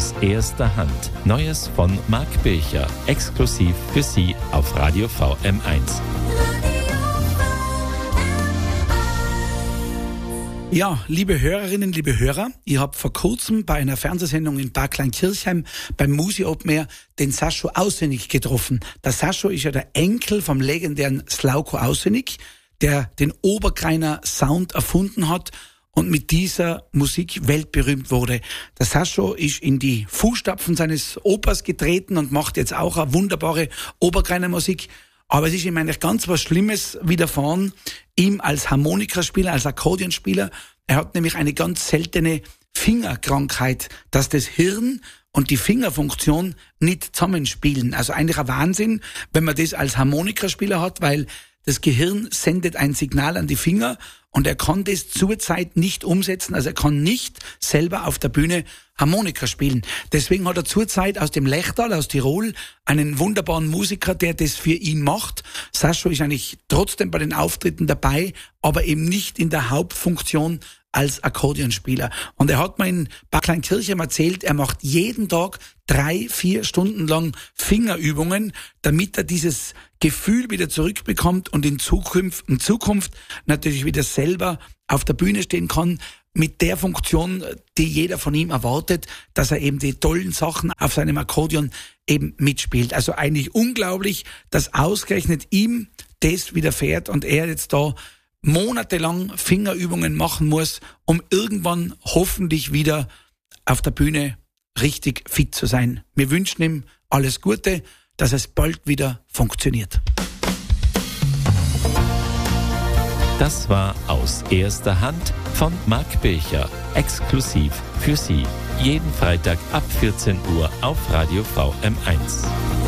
aus erster Hand. Neues von Marc Bilcher, exklusiv für Sie auf Radio VM1. Ja, liebe Hörerinnen, liebe Hörer, ich habe vor kurzem bei einer Fernsehsendung in Bad Kleinkirchheim beim Musi Open Air den Sascho Aussenig getroffen. Der Sascho ist ja der Enkel vom legendären Slauko Aussenig, der den Oberkreiner Sound erfunden hat und mit dieser Musik weltberühmt wurde. Der Sascho ist in die Fußstapfen seines Opas getreten und macht jetzt auch eine wunderbare Oberkreiner Musik. Aber es ist ihm eigentlich ganz was Schlimmes widerfahren, ihm als Harmonikaspieler, als Akkordeonspieler. Er hat nämlich eine ganz seltene Fingerkrankheit, dass das Hirn und die Fingerfunktion nicht zusammenspielen. Also eigentlich ein Wahnsinn, wenn man das als Harmonikaspieler hat, weil das Gehirn sendet ein Signal an die Finger und er kann das zurzeit nicht umsetzen. Also er kann nicht selber auf der Bühne Harmonika spielen. Deswegen hat er zurzeit aus dem Lechtal, aus Tirol, einen wunderbaren Musiker, der das für ihn macht. Sascho ist eigentlich trotzdem bei den Auftritten dabei, aber eben nicht in der Hauptfunktion als Akkordeonspieler. Und er hat mir in Bad Kleinkirchheim erzählt, er macht jeden Tag 3-4 Stunden lang Fingerübungen, damit er dieses Gefühl wieder zurückbekommt und in Zukunft natürlich wieder selber auf der Bühne stehen kann, mit der Funktion, die jeder von ihm erwartet, dass er eben die tollen Sachen auf seinem Akkordeon eben mitspielt. Also eigentlich unglaublich, dass ausgerechnet ihm das widerfährt und er jetzt da monatelang Fingerübungen machen muss, um irgendwann hoffentlich wieder auf der Bühne richtig fit zu sein. Wir wünschen ihm alles Gute, dass es bald wieder funktioniert. Das war aus erster Hand von Marc Bilcher, exklusiv für Sie. Jeden Freitag ab 14 Uhr auf Radio VM1.